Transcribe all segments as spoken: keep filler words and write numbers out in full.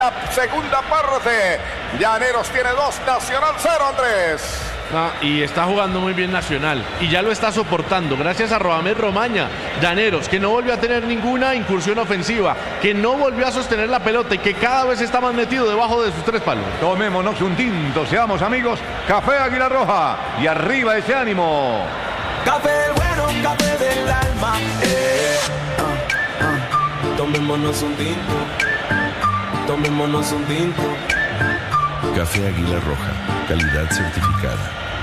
La segunda parte, Llaneros tiene dos, Nacional cero, Andrés. Ah, y está jugando muy bien Nacional y ya lo está soportando gracias a Radamés Romaña. Llaneros, que no volvió a tener ninguna incursión ofensiva, que no volvió a sostener la pelota y que cada vez está más metido debajo de sus tres palos. Tomémonos un tinto, seamos amigos. Café Águila Roja y arriba ese ánimo. Café bueno, café del alma. Eh. Ah, ah. Tomémonos un tinto. Tomémonos un tinto. Café Águila Roja, calidad certificada.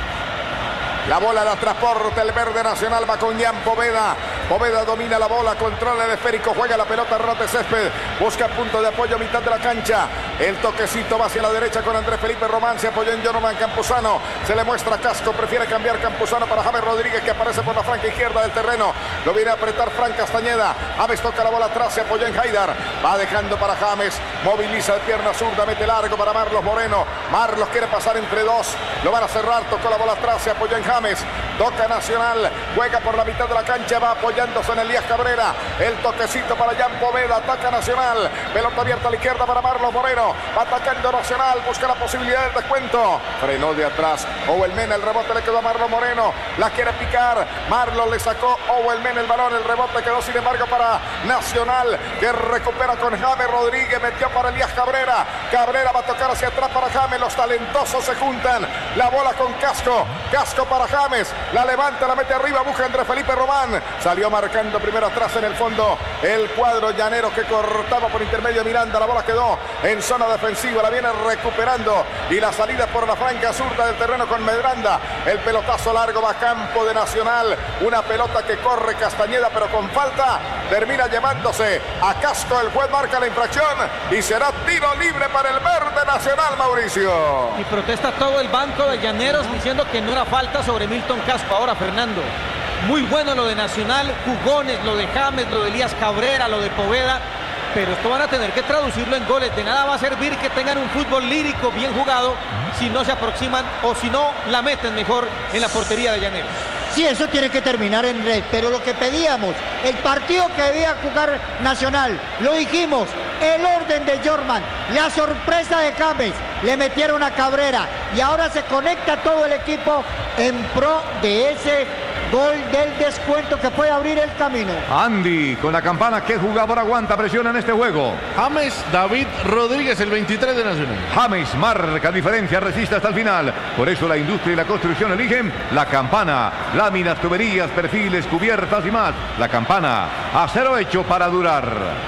La bola la transporta el verde Nacional, va con Jan Poveda. Poveda domina la bola, controla el esférico, juega la pelota, rote césped, busca punto de apoyo a mitad de la cancha. El toquecito va hacia la derecha con Andrés Felipe Román, se apoyó en Jonathan Campuzano. Se le muestra Casco, prefiere cambiar Campuzano para James Rodríguez, que aparece por la franca izquierda del terreno. Lo viene a apretar Fran Castañeda. James toca la bola atrás, se apoyó en Haidar. Va dejando para James, moviliza de pierna zurda, mete largo para Marlos Moreno. Marlos quiere pasar entre dos, lo van a cerrar, tocó la bola atrás, se apoyó en James. Toca Nacional, juega por la mitad de la cancha, va apoyándose en Elías Cabrera. El toquecito para Jan Poveda, ataca Nacional. Pelota abierta a la izquierda para Marlos Moreno. Va atacando Nacional, busca la posibilidad del descuento. Frenó de atrás Owen Mena, el rebote le quedó a Marlos Moreno. La quiere picar, Marlos le sacó Owen Mena el balón. El rebote quedó sin embargo para Nacional, que recupera con James Rodríguez, metió para Elías Cabrera. Cabrera va a tocar hacia atrás para James, los talentosos se juntan. La bola con Casco, Casco para James. La levanta, la mete arriba, busca Andrés Felipe Román. Salió marcando primero atrás en el fondo el cuadro llanero, que cortaba por intermedio de Miranda. La bola quedó en zona defensiva, la viene recuperando. Y la salida por la franca zurda del terreno con Medranda. El pelotazo largo va a campo de Nacional. Una pelota que corre Castañeda, pero con falta. Termina llevándose a Casco. El juez marca la infracción y será tiro libre para el verde Nacional, Mauricio. Y protesta todo el banco de Llaneros diciendo que no era falta sobre Milton Casco. Ahora, Fernando, muy bueno lo de Nacional, jugones, lo de James, lo de Elías Cabrera, lo de Poveda, pero esto van a tener que traducirlo en goles. De nada va a servir que tengan un fútbol lírico bien jugado si no se aproximan o si no la meten mejor en la portería de Llaneros. Sí, eso tiene que terminar en red, pero lo que pedíamos, el partido que debía jugar Nacional, lo dijimos, el orden de Jorman, la sorpresa de James, le metieron a Cabrera y ahora se conecta todo el equipo en pro de ese gol del descuento que puede abrir el camino. Andy, con la campana, ¿qué jugador aguanta presión en este juego? James David Rodríguez, el veintitrés de Nacional. James marca diferencia, resiste hasta el final. Por eso la industria y la construcción eligen la campana. Láminas, tuberías, perfiles, cubiertas y más. La campana, acero hecho para durar.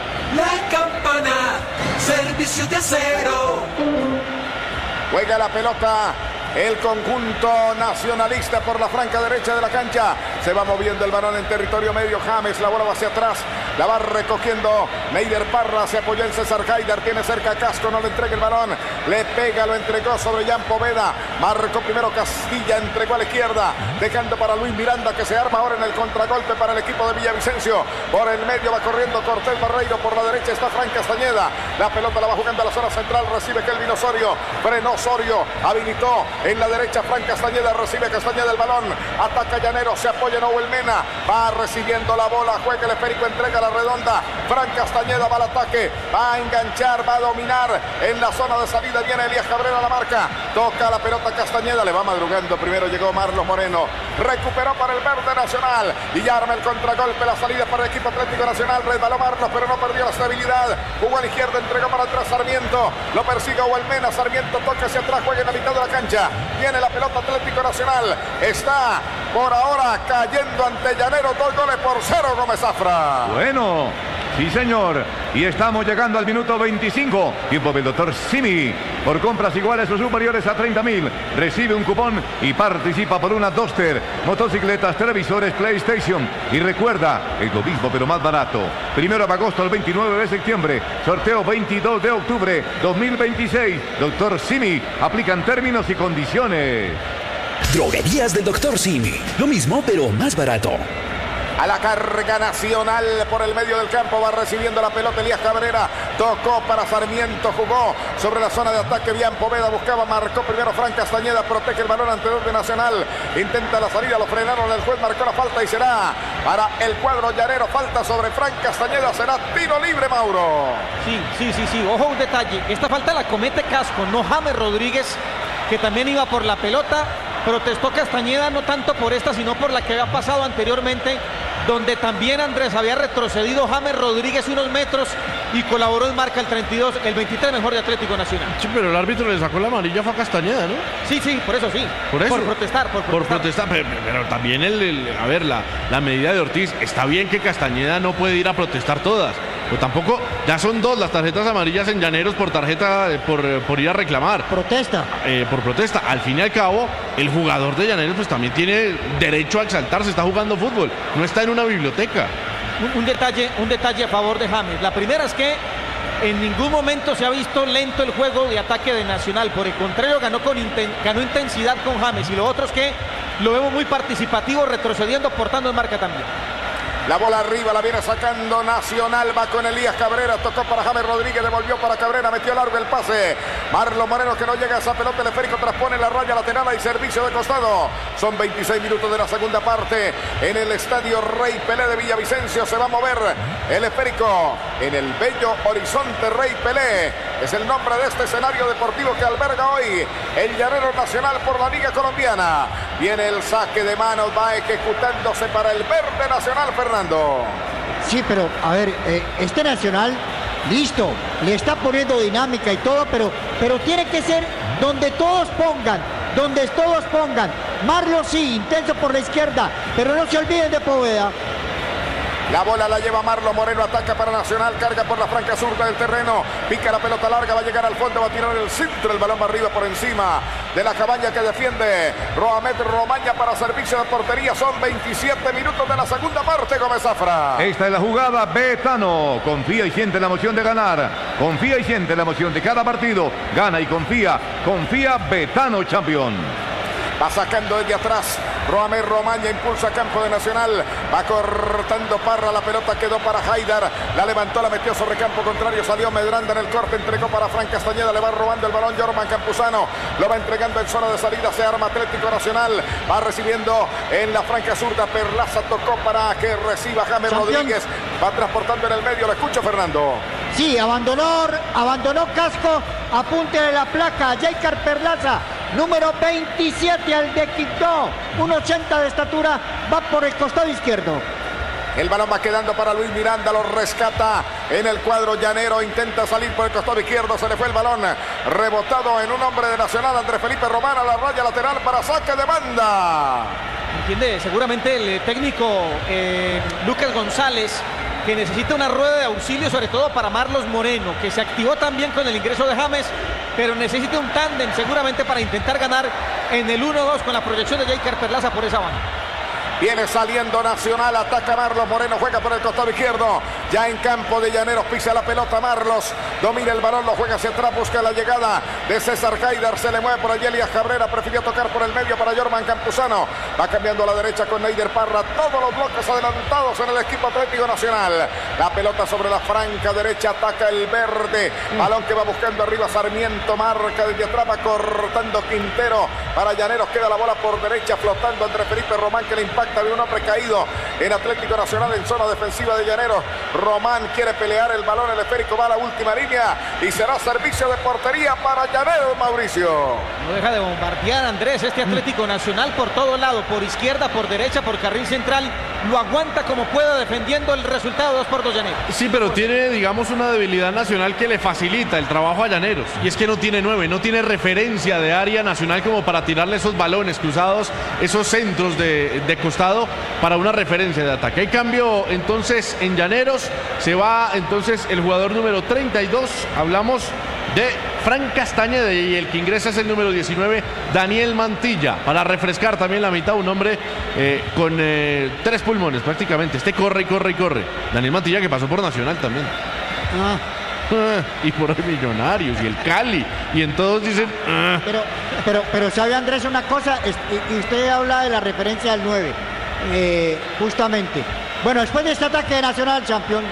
La campana, servicio de acero. Juega la pelota el conjunto nacionalista por la franca derecha de la cancha. Se va moviendo el balón en territorio medio. James, la bola va hacia atrás, la va recogiendo Neider Parra, se apoyó en César Haidar, tiene cerca a Casco, no le entrega el balón, le pega, lo entregó sobre Jan Poveda. Marcó primero Castilla, entregó a la izquierda, dejando para Luis Miranda, que se arma ahora en el contragolpe para el equipo de Villavicencio. Por el medio va corriendo Cortés Barreiro, por la derecha está Fran Castañeda. La pelota la va jugando a la zona central, recibe Kelvin Osorio, frenó Osorio, habilitó en la derecha Fran Castañeda, recibe Castañeda el balón, ataca Llaneros, se apoya en Owen Mena, va recibiendo la bola, juega el esférico, entrega la redonda. Fran Castañeda va al ataque, va a enganchar, va a dominar en la zona de salida, viene Elías Cabrera a la marca, toca la pelota Castañeda, le va madrugando, primero llegó Marlos Moreno, recuperó para el verde Nacional y ya arma el contragolpe, la salida para el equipo Atlético Nacional, resbaló Marlos pero no perdió la estabilidad, jugó a la izquierda, entregó para atrás Sarmiento, lo persigue Owen Mena, Sarmiento toca hacia atrás, juega en la mitad de la cancha. Viene la pelota Atlético Nacional. Está por ahora cayendo ante Llaneros. Dos goles por cero, Gómez Zafra. Bueno, sí señor. Y estamos llegando al minuto veinticinco. Tiempo del doctor Simi. Por compras iguales o superiores a treinta mil. Recibe un cupón y participa por una Duster, motocicletas, televisores, PlayStation. Y recuerda, es lo mismo pero más barato. Primero de agosto al veintinueve de septiembre. Sorteo veintidós de octubre dos mil veintiséis. doctor Simi. Aplican términos y condiciones. Droguerías del doctor Simi. Lo mismo pero más barato. A la carga Nacional por el medio del campo, va recibiendo la pelota Elías Cabrera, tocó para Sarmiento, jugó sobre la zona de ataque, bien Poveda buscaba, marcó primero Fran Castañeda, protege el balón ante dos de Nacional, intenta la salida, lo frenaron, el juez marcó la falta y será para el cuadro llanero. Falta sobre Frank Castañeda, será tiro libre, Mauro. Sí, sí, sí, sí. Ojo, un detalle. Esta falta la comete Casco, no James Rodríguez, que también iba por la pelota. Protestó Castañeda no tanto por esta, sino por la que había pasado anteriormente, donde también Andrés había retrocedido James Rodríguez unos metros y colaboró en marca el treinta y dos, el veintitrés mejor de Atlético Nacional. Sí, pero el árbitro le sacó la amarilla fue a Castañeda, ¿no? Sí, sí, por eso sí. Por eso. Por protestar, por protestar. Por protestar, pero, pero también el, el- a ver, la, la medida de Ortiz, está bien que Castañeda no puede ir a protestar todas, pero tampoco, ya son dos las tarjetas amarillas en Llaneros por tarjeta, eh, por, eh, por ir a reclamar. Protesta. Eh, por protesta. Al fin y al cabo, el jugador de Llaneros pues también tiene derecho a exaltarse, está jugando fútbol, no está en una biblioteca. Un, un detalle, un detalle a favor de James. La primera es que en ningún momento se ha visto lento el juego de ataque de Nacional. Por el contrario, ganó, con inten, ganó intensidad con James. Y lo otro es que lo vemos muy participativo, retrocediendo, portando en marca también. La bola arriba, la viene sacando Nacional, va con Elías Cabrera, tocó para James Rodríguez, devolvió para Cabrera, metió largo el pase. Marlon Moreno que no llega a esa pelota, el esférico transpone la raya lateral y servicio de costado. Son veintiséis minutos de la segunda parte en el estadio Rey Pelé de Villavicencio. Se va a mover el esférico en el bello horizonte Rey Pelé. Es el nombre de este escenario deportivo que alberga hoy el Llanero Nacional por la Liga Colombiana. Viene el saque de manos, va ejecutándose para el verde Nacional, Fernando. Sí, pero a ver, eh, este Nacional, listo, le está poniendo dinámica y todo, pero, pero tiene que ser donde todos pongan, donde todos pongan. Marlo sí, intenso por la izquierda, pero no se olviden de Poveda. La bola la lleva Marlon Moreno, ataca para Nacional, carga por la franca zurda del terreno, pica la pelota larga, va a llegar al fondo, va a tirar el centro, el balón va arriba por encima de la cabaña que defiende Roamet Romaña para servicio de portería. Son veintisiete minutos de la segunda parte, Gómez Zafra. Esta es la jugada Betano. Confía y siente la emoción de ganar. Confía y siente la emoción de cada partido. Gana y confía. Confía Betano, campeón. Va sacando desde atrás Roamet Romaña, impulsa a campo de Nacional, va cortando Parra, la pelota quedó para Haidar, la levantó, la metió sobre campo contrario, salió Medranda en el corte, entregó para Frank Castañeda, le va robando el balón Jorman Campuzano, lo va entregando en zona de salida, se arma Atlético Nacional, va recibiendo en la franca zurda, Perlaza tocó para que reciba James Campeón. Rodríguez, va transportando en el medio, lo escucho, Fernando. Sí, abandonó, abandonó Casco, apunte de la placa, Jaicar Perlaza, número veintisiete al de Quito, uno ochenta de estatura, va por el costado izquierdo. El balón va quedando para Luis Miranda, lo rescata en el cuadro llanero, intenta salir por el costado izquierdo, se le fue el balón, rebotado en un hombre de Nacional, Andrés Felipe Román a la raya lateral para saque de banda. Entiende, seguramente el técnico eh, Lucas González, que necesita una rueda de auxilio, sobre todo para Marlos Moreno, que se activó también con el ingreso de James, pero necesita un tándem seguramente para intentar ganar en el uno dos con la proyección de Jaicar Perlaza por esa banda. Viene saliendo Nacional, ataca Marlos Moreno, juega por el costado izquierdo, ya en campo de Llaneros, pisa la pelota Marlos, domina el balón, lo juega hacia atrás, busca la llegada de César Haidar, se le mueve por allí Elías Cabrera, prefirió tocar por el medio para Jorman Campuzano, va cambiando a la derecha con Neider Parra, todos los bloques adelantados en el equipo Atlético Nacional, la pelota sobre la franca derecha, ataca el verde, balón que va buscando arriba Sarmiento, marca desde atrás, va cortando Quintero, para Llaneros queda la bola por derecha, flotando Andrés Felipe Román, que le impacta de un hombre caído en Atlético Nacional en zona defensiva de Llaneros. Román quiere pelear el balón, el esférico va a la última línea y será servicio de portería para Llaneros, Mauricio. No deja de bombardear Andrés este Atlético Nacional por todo lado, por izquierda, por derecha, por carril central, lo aguanta como pueda defendiendo el resultado dos por dos Llaneros. Sí, pero tiene, digamos, una debilidad Nacional que le facilita el trabajo a Llaneros. Y es que no tiene nueve, no tiene referencia de área Nacional como para tirarle esos balones cruzados, esos centros de, de costado para una referencia de ataque. Hay cambio entonces en Llaneros, se va entonces el jugador número treinta y dos, hablamos de Frank Castañeda, y el que ingresa es el número diecinueve, Daniel Mantilla, para refrescar también la mitad, un hombre eh, con eh, tres pulmones prácticamente, este corre y corre y corre. Daniel Mantilla que pasó por Nacional también. Ah. Ah, y por el Millonarios y el Cali, y en todos dicen ah. Pero, pero, pero sabe Andrés una cosa, es- y, y usted habla de la referencia al nueve, eh, justamente. Bueno, después de este ataque de Nacional, campeón,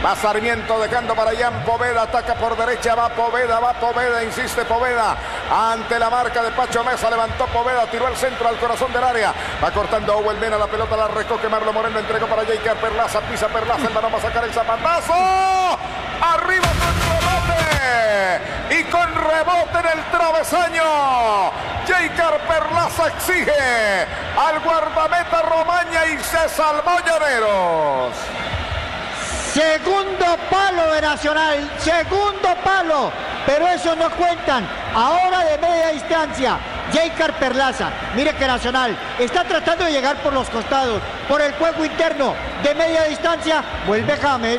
Va Sarmiento dejando para Jan Poveda. Ataca por derecha. Va Poveda, va Poveda. Insiste Poveda. Ante la marca de Pacho Mesa. Levantó Poveda. Tiró el centro al corazón del área. Va cortando Owen Mena. La pelota la recoge Marlon Moreno. Entregó para Jeiker Perlaza. Pisa Perlaza. El balón va a sacar el zapatazo. Arriba con rebote. Y con rebote en el travesaño. Jeiker Perlaza exige al guardameta Romaña y se salvó Llaneros. Segundo palo de Nacional, segundo palo, pero eso no cuentan. Ahora de media distancia, Jeiker Perlaza. Mire que Nacional está tratando de llegar por los costados, por el juego interno. De media distancia, vuelve James.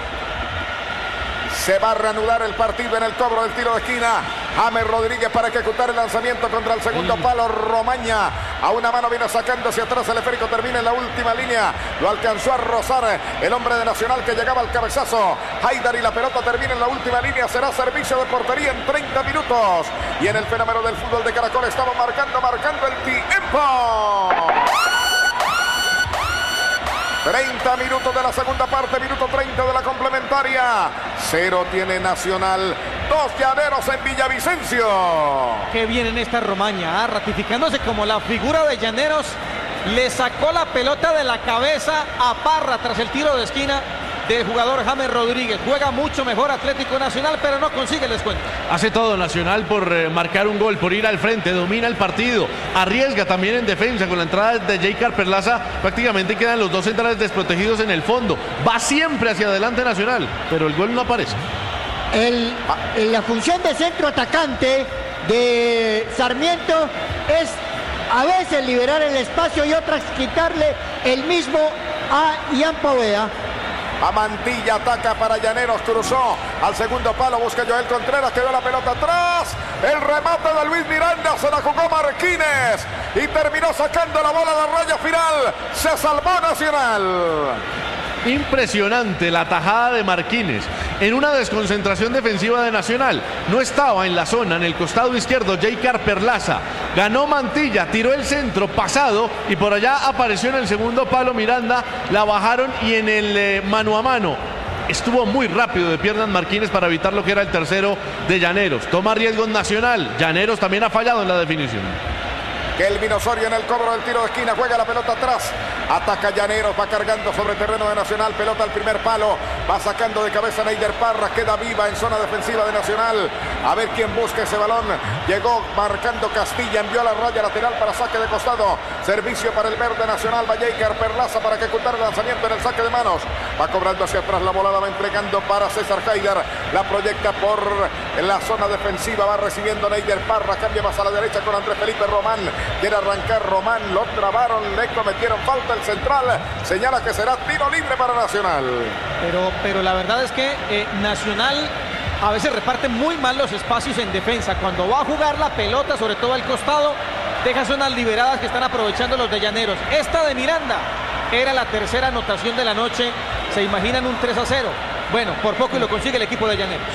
Se va a reanudar el partido en el cobro del tiro de esquina. James Rodríguez para ejecutar el lanzamiento contra el segundo palo. Romaña a una mano viene sacando hacia atrás. El esférico termina en la última línea. Lo alcanzó a rozar el hombre de Nacional que llegaba al cabezazo. Haidar y la pelota termina en la última línea. Será servicio de portería en treinta minutos. Y en el fenómeno del fútbol de Caracol estamos marcando, marcando el tiempo. treinta minutos de la segunda parte, minuto treinta de la complementaria. Cero tiene Nacional, dos Llaneros en Villavicencio. Qué bien en esta Romaña, ¿eh? Ratificándose como la figura de Llaneros. Le sacó la pelota de la cabeza a Parra tras el tiro de esquina del jugador James Rodríguez. Juega mucho mejor Atlético Nacional, pero no consigue el descuento. Hace todo Nacional por eh, marcar un gol, por ir al frente, domina el partido, arriesga también en defensa con la entrada de Jeiker Perlaza. Prácticamente quedan los dos centrales desprotegidos en el fondo. Va siempre hacia adelante Nacional, pero el gol no aparece. El, la función de centro atacante de Sarmiento es a veces liberar el espacio y otras quitarle el mismo a Jan Poveda. A Mantilla, ataca para Llaneros, cruzó al segundo palo, busca Joel Contreras, quedó la pelota atrás, el remate de Luis Miranda, se la jugó Marquines y terminó sacando la bola de la raya final, se salvó Nacional. Impresionante la tajada de Marquines en una desconcentración defensiva de Nacional. No estaba en la zona, en el costado izquierdo Jeiker Perlaza. Ganó Mantilla, tiró el centro pasado y por allá apareció en el segundo palo Miranda. La bajaron y en el eh, mano a mano estuvo muy rápido de piernas Marquines para evitar lo que era el tercero de Llaneros. Toma riesgos Nacional. Llaneros también ha fallado en la definición. Kelvin Osorio en el cobro del tiro de esquina, juega la pelota atrás, ataca Llaneros, va cargando sobre terreno de Nacional, pelota al primer palo, va sacando de cabeza Neider Parra, queda viva en zona defensiva de Nacional, a ver quién busca ese balón, llegó marcando Castilla, envió a la raya lateral para saque de costado, servicio para el verde Nacional, va Jeiker Perlaza para ejecutar el lanzamiento en el saque de manos, va cobrando hacia atrás la bola, la va entregando para César Haidar, la proyecta por la zona defensiva, va recibiendo Neider Parra, cambia más a la derecha con Andrés Felipe Román. Quiere arrancar Román, lo trabaron, le cometieron falta el central, señala que será tiro libre para Nacional. Pero, pero la verdad es que eh, Nacional a veces reparte muy mal los espacios en defensa. Cuando va a jugar la pelota, sobre todo al costado, deja zonas liberadas que están aprovechando los de Llaneros. Esta de Miranda era la tercera anotación de la noche, se imaginan un tres a cero. Bueno, por poco y lo consigue el equipo de Llaneros.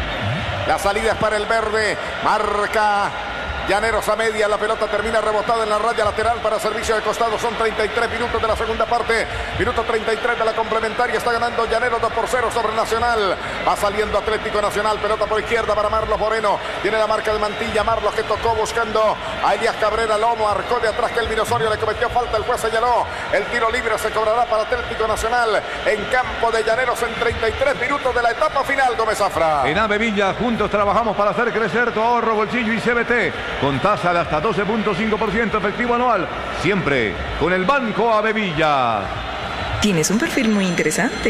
La salida es para el verde, marca Llaneros a media, la pelota termina rebotada en la raya lateral para servicio de costado. Son treinta y tres minutos de la segunda parte, minuto treinta y tres de la complementaria. Está ganando Llaneros dos por cero sobre Nacional. Va saliendo Atlético Nacional, pelota por izquierda para Marlos Moreno. Tiene la marca de Mantilla, Marlos que tocó buscando a Elías Cabrera, Lomo, arcó de atrás Kelvin Osorio, le cometió falta, el juez señaló. El tiro libre se cobrará para Atlético Nacional en campo de Llaneros en treinta y tres minutos de la etapa final, Gómez Zafra. En Ave Villa, juntos trabajamos para hacer crecer tu ahorro, bolsillo y C B T. Con tasa de hasta doce punto cinco por ciento efectivo anual. Siempre con el Banco Ave Villa. Tienes un perfil muy interesante.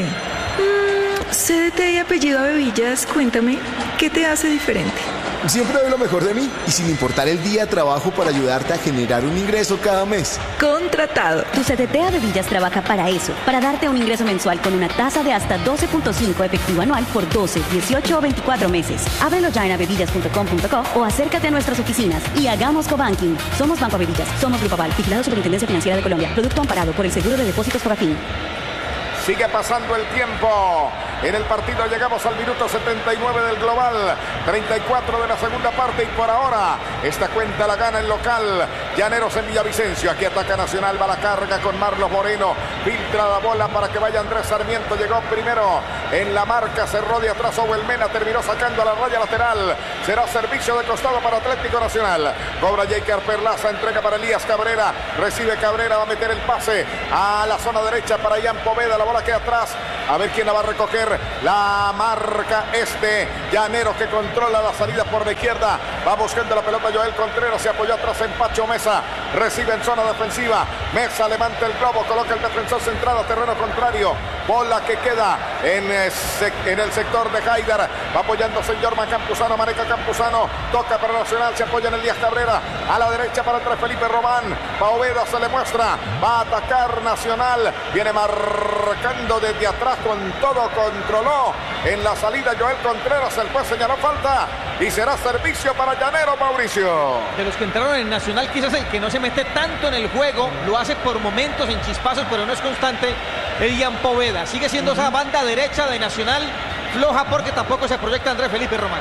Mm, C D T y apellido Ave Villas, cuéntame, ¿qué te hace diferente? Siempre doy lo mejor de mí y sin importar el día trabajo para ayudarte a generar un ingreso cada mes. Contratado. Tu C D T Ave Villas trabaja para eso, para darte un ingreso mensual con una tasa de hasta doce punto cinco efectivo anual por doce, dieciocho o veinticuatro meses. Ábrelo ya en avevillas punto com punto co o acércate a nuestras oficinas y hagamos cobanking. Somos Banco Ave Villas, somos Grupo Aval, vigilado Superintendencia Financiera de Colombia, producto amparado por el Seguro de Depósitos Fogafín. Sigue pasando el tiempo. en el partido. Llegamos al minuto setenta y nueve del global, treinta y cuatro de la segunda parte, y por ahora esta cuenta la gana el local Llaneros en Villavicencio. Aquí ataca Nacional, va la carga con Marlos Moreno, filtra la bola para que vaya Andrés Sarmiento. Llegó primero en la marca, cerró de atrás Owen Mena, terminó sacando a la raya lateral. Será servicio de costado para Atlético Nacional. Cobra Jeiker Perlaza, entrega para Elías Cabrera, recibe Cabrera, va a meter el pase a la zona derecha para Ian Poveda. La bola queda atrás, a ver quién la va a recoger. La marca este Llaneros, que controla la salida por la izquierda. Va buscando la pelota Joel Contreras, se apoyó atrás en Pacho Mesa, recibe en zona defensiva. Mesa levanta el globo, coloca el defensor centrado a terreno contrario. Bola que queda en, en el sector de Haidar. Va apoyándose en Jorman Campuzano, Maneca Campuzano, toca para Nacional, se apoya en Elías Cabrera. A la derecha para Andrés Felipe Román. Poveda se le muestra, va a atacar Nacional. Viene marcando desde atrás con todo, controló en la salida Joel Contreras. El juez señaló falta y será servicio para Llanero, Mauricio. De los que entraron en Nacional, quizás el que no se mete tanto en el juego, lo hace por momentos en chispazos, pero no es constante, es Ian Poveda. Sigue siendo uh-huh. esa banda derecha de Nacional floja, porque tampoco se proyecta Andrés Felipe Román.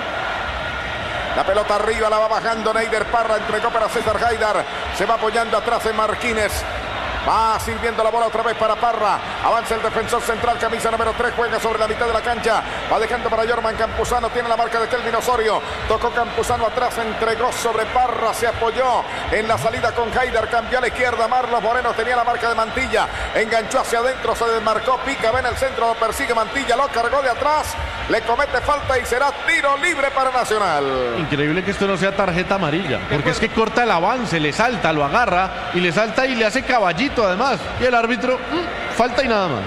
La pelota arriba, la va bajando Neider Parra, entregó para César Haidar, se va apoyando atrás en Marquínez. Va sirviendo la bola otra vez para Parra. Avanza el defensor central, camisa número tres, juega sobre la mitad de la cancha. Va dejando para Jorman Campuzano, tiene la marca de Kelvin Osorio. Tocó Campuzano atrás, entregó sobre Parra, se apoyó en la salida con Haidar, cambió a la izquierda. Marlos Moreno tenía la marca de Mantilla, enganchó hacia adentro, se desmarcó, pica, va en el centro, lo persigue Mantilla, lo cargó de atrás, le comete falta y será tiro libre para Nacional. Increíble que esto no sea tarjeta amarilla, porque es que corta el avance, le salta, lo agarra y le salta y le hace caballito además, y el árbitro mmm, falta y nada más.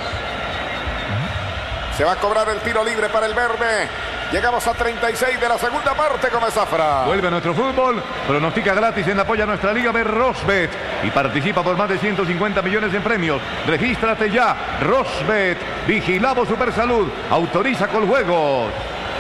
Se va a cobrar el tiro libre para el verde. Llegamos a treinta y seis de la segunda parte con Zafra. Vuelve a nuestro fútbol, pronostica gratis en la apoya a nuestra liga de Rosbet y participa por más de ciento cincuenta millones en premios. Regístrate ya, Rosbet, Vigilado Supersalud, autoriza con juegos.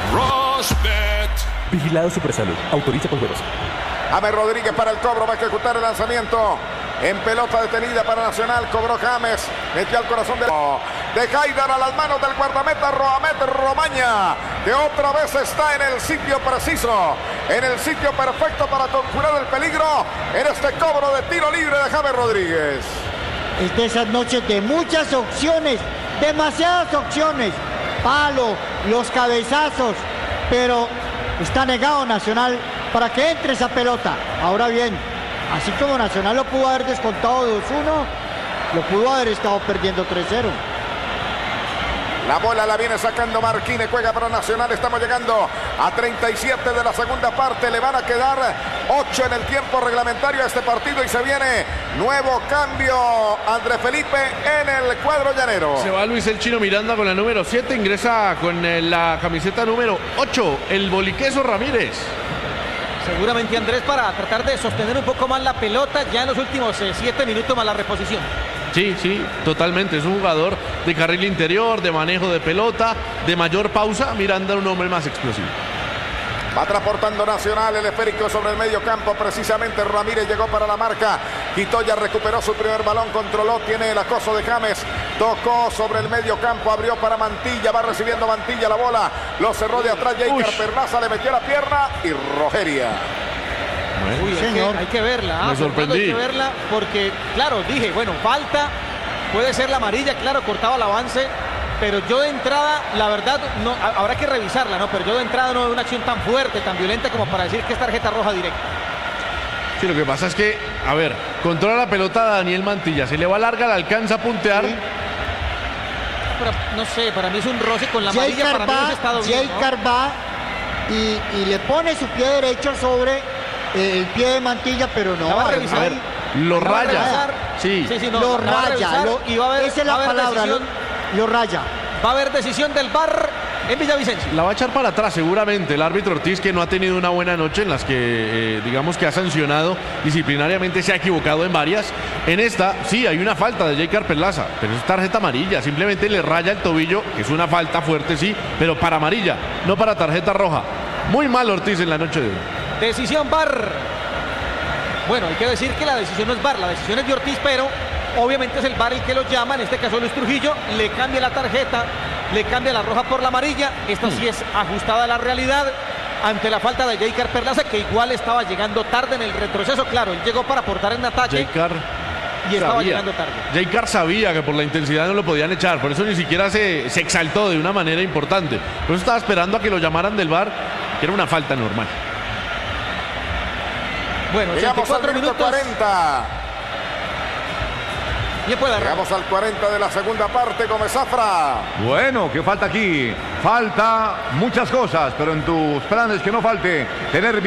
Rosbet. Vigilado Supersalud, autoriza con juegos. James Rodríguez para el cobro, va a ejecutar el lanzamiento. En pelota detenida para Nacional, cobró James, metió al corazón de, de Haidar a las manos del guardameta Roamet Romaña, que otra vez está en el sitio preciso, en el sitio perfecto para conjurar el peligro en este cobro de tiro libre de James Rodríguez. Es de esas noches de muchas opciones, demasiadas opciones, palo, los cabezazos, pero está negado Nacional para que entre esa pelota. Ahora bien, así como Nacional lo pudo haber descontado dos uno, lo pudo haber estado perdiendo tres cero. La bola la viene sacando Marquínez, juega para Nacional. Estamos llegando a treinta y siete de la segunda parte. Le van a quedar ocho en el tiempo reglamentario a este partido y se viene nuevo cambio. Andrés Felipe en el cuadro llanero. Se va Luis el Chino Miranda con la número siete, ingresa con la camiseta número ocho, el Boliqueso Ramírez. Seguramente Andrés para tratar de sostener un poco más la pelota ya en los últimos eh, siete minutos más la reposición. Sí, sí, totalmente. Es un jugador de carril interior, de manejo de pelota, de mayor pausa. Miranda, un hombre más explosivo. Va transportando Nacional el esférico sobre el medio campo. Precisamente Ramírez llegó para la marca. Quitoya recuperó su primer balón, controló, tiene el acoso de James. Tocó sobre el medio campo, abrió para Mantilla, va recibiendo Mantilla la bola. Lo cerró de atrás Jeiker Perlaza, le metió la pierna y Rogeria. Bueno, Uy, hay, que, hay que verla, me ah, sorprendí. Hay que verla porque, claro, dije, bueno, falta, puede ser la amarilla, claro, cortaba el avance, pero yo de entrada, la verdad, no, habrá que revisarla, ¿no? Pero yo de entrada no veo una acción tan fuerte, tan violenta como para decir que es tarjeta roja directa. Sí, lo que pasa es que, a ver, controla la pelota a Daniel Mantilla, se le va larga, la alcanza a puntear. Sí. Pero, no sé, para mí es un roce con la amarilla, para mí no ha estado bien, ¿no? Jeiker va y, y le pone su pie derecho sobre el pie de Mantilla, pero no. Va a revisar. A ver, lo va raya. A sí. sí, sí, no, lo raya. Lo, y va a haber, esa es la palabra, lo, lo raya. Va a haber decisión del V A R en Villavicencio. La va a echar para atrás seguramente el árbitro Ortiz, que no ha tenido una buena noche, en las que eh, digamos que ha sancionado disciplinariamente, se ha equivocado en varias. En esta sí hay una falta de Jeiker Perlaza, pero es tarjeta amarilla, simplemente le raya el tobillo, que es una falta fuerte, sí, pero para amarilla, no para tarjeta roja. Muy mal Ortiz en la noche de hoy. Decisión V A R. Bueno, hay que decir que la decisión no es V A R, la decisión es de Ortiz, pero obviamente es el V A R el que lo llama, en este caso Luis Trujillo, le cambia la tarjeta le cambia la roja por la amarilla. Esta sí es ajustada a la realidad ante la falta de Jeicar Perlaza, que igual estaba llegando tarde en el retroceso. Claro, él llegó para aportar en ataque. Jeicar y estaba sabía. llegando tarde. Jeicar sabía que por la intensidad no lo podían echar, por eso ni siquiera se, se exaltó de una manera importante. Por eso estaba esperando a que lo llamaran del V A R, que era una falta normal. Bueno, llegamos al minuto cuarenta. Bien puede llegamos al cuarenta de la segunda parte, Gómez Zafra. Bueno, ¿qué falta aquí? Falta muchas cosas, pero en tus planes que no falte tener